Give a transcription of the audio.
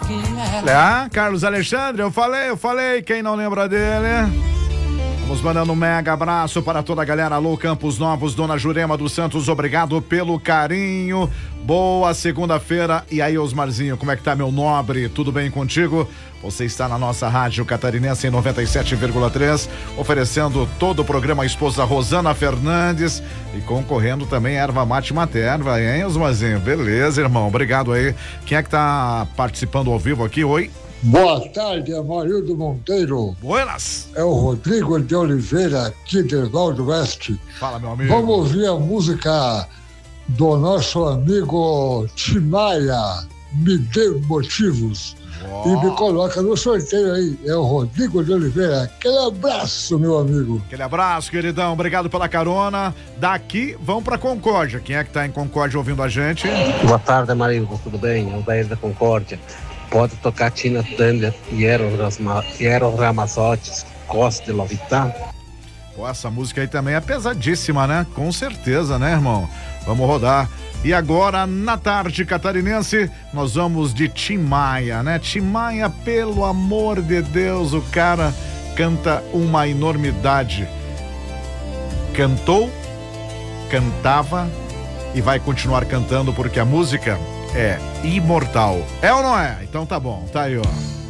Carlos Alexandre, eu falei, quem não lembra dele? Vamos mandando um mega abraço para toda a galera. Alô, Campos Novos, Dona Jurema dos Santos, obrigado pelo carinho. Boa segunda-feira. E aí, Osmarzinho, como é que tá, meu nobre? Tudo bem contigo? Você está na nossa rádio catarinense em 97,3, oferecendo todo o programa Esposa Rosana Fernandes e concorrendo também Erva Mate Materva, hein, Osmarzinho? Beleza, irmão, obrigado aí. Quem é que tá participando ao vivo aqui? Oi? Boa tarde, Amarildo Monteiro. Buenas. É o Rodrigo de Oliveira, aqui de Valdo Oeste. Fala, meu amigo. Vamos ouvir a música do nosso amigo Timaya, Me Dê Motivos. Oh. E me coloca no sorteio aí. É o Rodrigo de Oliveira. Aquele abraço, meu amigo. Aquele abraço, queridão. Obrigado pela carona. Daqui, vamos pra Concórdia. Quem é que tá em Concórdia ouvindo a gente? Boa tarde, Amarildo. Tudo bem? É o Daí da Concórdia. Pode tocar Tina Turner e Eros Ramazzotti, Costa de Lovità. Pô, essa música aí também é pesadíssima, né? Com certeza, né, irmão? Vamos rodar. E agora, na tarde catarinense, nós vamos de Tim Maia, né? Tim Maia, pelo amor de Deus, o cara canta uma enormidade. Cantou, cantava e vai continuar cantando porque a música é imortal. É ou não é? Então tá bom, tá aí, ó.